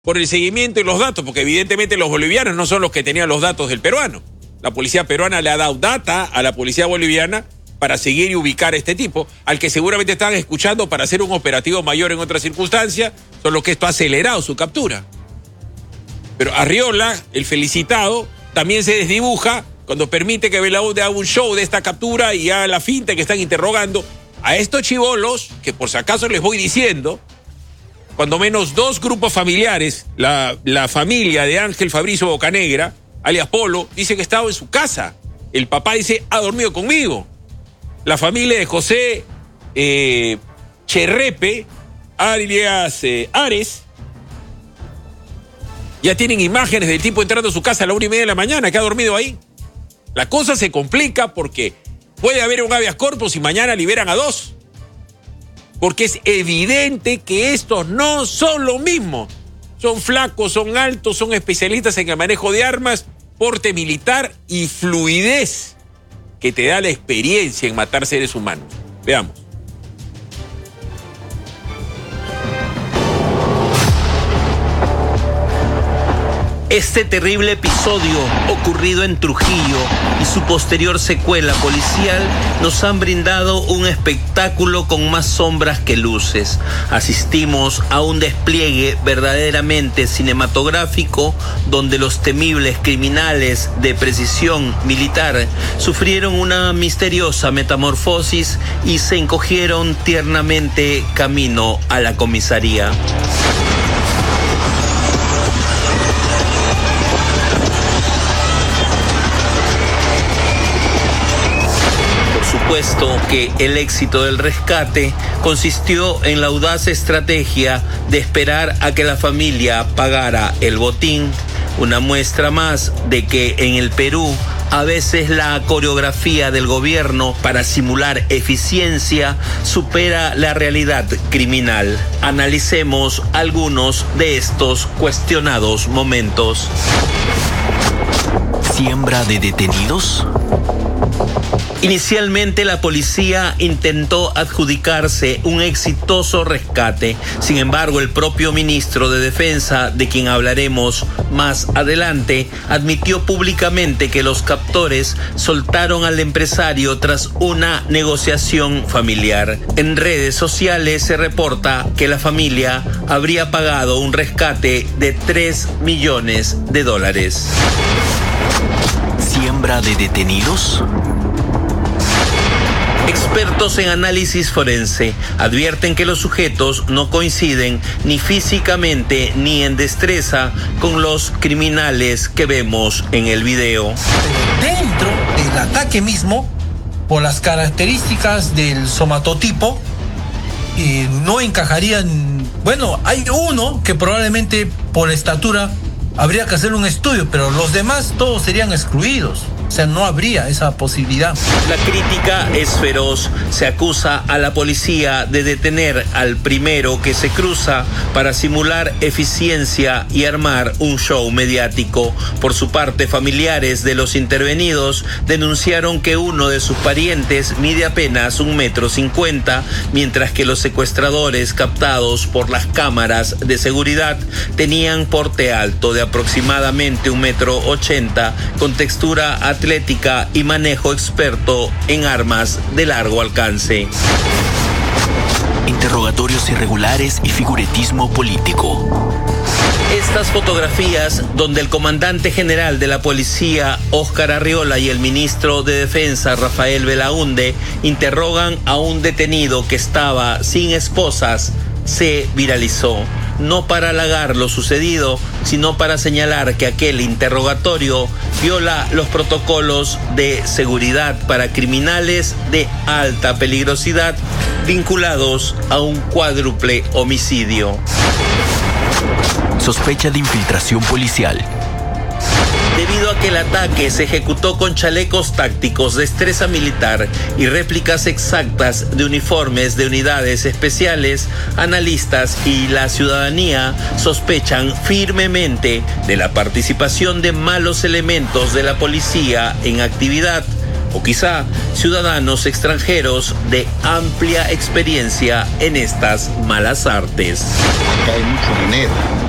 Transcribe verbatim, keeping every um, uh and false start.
por el seguimiento y los datos, porque evidentemente los bolivianos no son los que tenían los datos del peruano. La policía peruana le ha dado data a la policía boliviana para seguir y ubicar a este tipo, al que seguramente están escuchando para hacer un operativo mayor en otras circunstancias, solo que esto ha acelerado su captura. Pero Arriola, el felicitado, también se desdibuja cuando permite que Belaúnde haga un show de esta captura y haga la finta que están interrogando a estos chibolos, que por si acaso les voy diciendo, cuando menos dos grupos familiares, la, la familia de Ángel Fabricio Bocanegra, alias Polo, dice que estaba en su casa. El papá dice, ha dormido conmigo. La familia de José eh, Cherrepe, alias eh, Ares, ya tienen imágenes del tipo entrando a su casa a la una y media de la mañana, que ha dormido ahí. La cosa se complica porque puede haber un habeas corpus y mañana liberan a dos. Porque es evidente que estos no son lo mismo. Son flacos, son altos, son especialistas en el manejo de armas, porte militar y fluidez que te da la experiencia en matar seres humanos. Veamos. Este terrible episodio ocurrido en Trujillo y su posterior secuela policial nos han brindado un espectáculo con más sombras que luces. Asistimos a un despliegue verdaderamente cinematográfico donde los temibles criminales de precisión militar sufrieron una misteriosa metamorfosis y se encogieron tiernamente camino a la comisaría. Puesto que el éxito del rescate consistió en la audaz estrategia de esperar a que la familia pagara el botín, una muestra más de que en el Perú a veces la coreografía del gobierno para simular eficiencia supera la realidad criminal. Analicemos algunos de estos cuestionados momentos. ¿Siembra de detenidos? Inicialmente la policía intentó adjudicarse un exitoso rescate. Sin embargo, el propio ministro de Defensa, de quien hablaremos más adelante, admitió públicamente que los captores soltaron al empresario tras una negociación familiar. En redes sociales se reporta que la familia habría pagado un rescate de tres millones de dólares. ¿Siembra de detenidos? Expertos en análisis forense advierten que los sujetos no coinciden ni físicamente ni en destreza con los criminales que vemos en el video. Dentro del ataque mismo, por las características del somatotipo, eh, no encajarían. Bueno, hay uno que probablemente por estatura habría que hacer un estudio, pero los demás todos serían excluidos. O sea, no habría esa posibilidad. La crítica es feroz. Se acusa a la policía de detener al primero que se cruza para simular eficiencia y armar un show mediático. Por su parte, familiares de los intervenidos denunciaron que uno de sus parientes mide apenas un metro cincuenta, mientras que los secuestradores captados por las cámaras de seguridad tenían porte alto de aproximadamente un metro ochenta, con textura atlética y manejo experto en armas de largo alcance. Interrogatorios irregulares y figuretismo político. Estas fotografías, donde el comandante general de la policía, Óscar Arriola, y el ministro de Defensa, Rafael Belaúnde, interrogan a un detenido que estaba sin esposas, se viralizó. No para halagar lo sucedido, sino para señalar que aquel interrogatorio viola los protocolos de seguridad para criminales de alta peligrosidad vinculados a un cuádruple homicidio. Sospecha de infiltración policial. Debido a que el ataque se ejecutó con chalecos tácticos, destreza militar y réplicas exactas de uniformes de unidades especiales, analistas y la ciudadanía sospechan firmemente de la participación de malos elementos de la policía en actividad, o quizá ciudadanos extranjeros de amplia experiencia en estas malas artes. Acá hay mucho dinero.